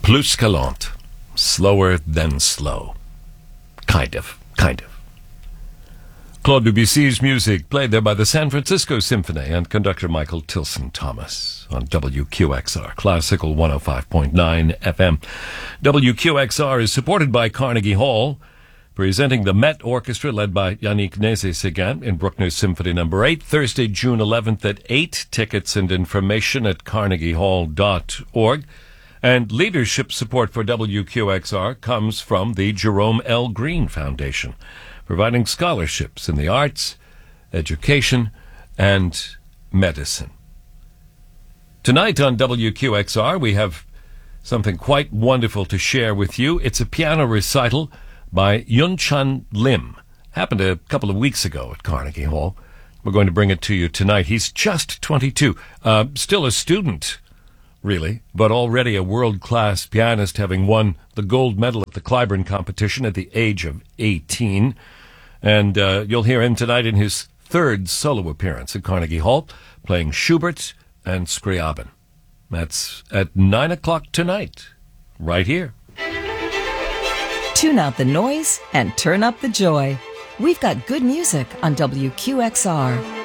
Plus qu'allant. Slower than slow. Kind of. Claude Debussy's music played there by the San Francisco Symphony and conductor Michael Tilson Thomas on WQXR, Classical 105.9 FM. WQXR is supported by Carnegie Hall, presenting the Met Orchestra led by Yannick Nézet-Séguin in Bruckner's Symphony No. 8, Thursday, June 11th at 8. Tickets and information at carnegiehall.org. And leadership support for WQXR comes from the Jerome L. Green Foundation, providing scholarships in the arts, education, and medicine. Tonight on WQXR, we have something quite wonderful to share with you. It's a piano recital by Yun-Chan Lim. Happened a couple of weeks ago at Carnegie Hall. We're going to bring it to you tonight. He's just 22, still a student, really, but already a world-class pianist, having won the gold medal at the Clyburn competition at the age of 18. And you'll hear him tonight in his third solo appearance at Carnegie Hall, playing Schubert and Scriabin. That's at 9 o'clock tonight, right here. Tune out the noise and turn up the joy. We've got good music on WQXR.